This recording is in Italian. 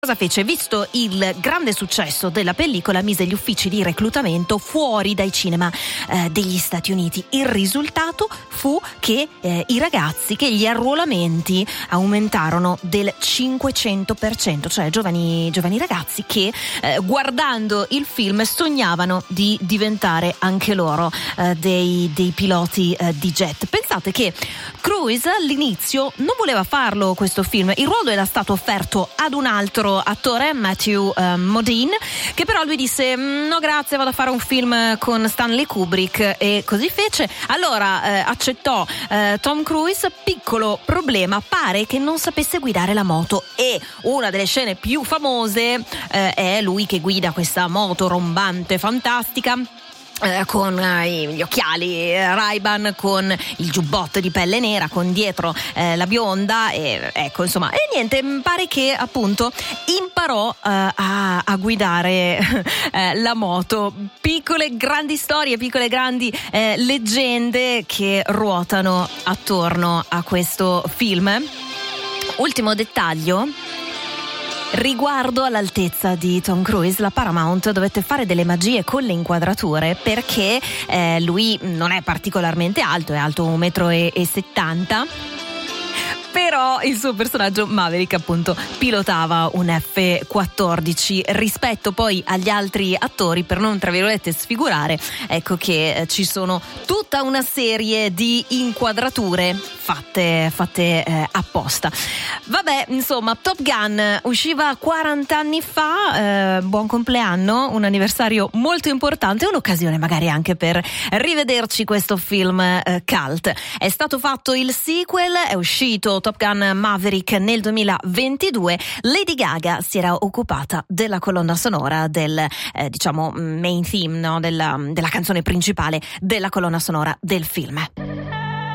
Cosa fece? Visto il grande successo della pellicola, mise gli uffici di reclutamento fuori dai cinema degli Stati Uniti. Il risultato fu che gli arruolamenti aumentarono del 500%, cioè giovani ragazzi che guardando il film sognavano di diventare anche loro dei piloti di jet. Pensate che Cruise all'inizio non voleva farlo questo film, il ruolo era stato offerto ad un altro attore, Matthew Modine, che però lui disse no grazie, vado a fare un film con Stanley Kubrick, e così fece. Allora accettò Tom Cruise. Piccolo problema, pare che non sapesse guidare la moto, e una delle scene più famose è lui che guida questa moto rombante fantastica con gli occhiali Ray-Ban, con il giubbotto di pelle nera, con dietro la bionda, e ecco, insomma, e niente, pare che appunto imparò a guidare la moto. Piccole grandi storie, piccole grandi leggende che ruotano attorno a questo film. Ultimo dettaglio riguardo all'altezza di Tom Cruise: la Paramount dovette fare delle magie con le inquadrature, perché lui non è particolarmente alto, è alto 1,70 m, però il suo personaggio Maverick appunto pilotava un F-14. Rispetto poi agli altri attori, per non tra virgolette sfigurare, ecco che ci sono tutta una serie di inquadrature fatte apposta. Vabbè, insomma, Top Gun usciva 40 anni fa, buon compleanno, un anniversario molto importante, un'occasione magari anche per rivederci questo film cult. È stato fatto il sequel, è uscito Top Gun Maverick nel 2022. Lady Gaga si era occupata della colonna sonora, del main theme, no? della canzone principale della colonna sonora del film.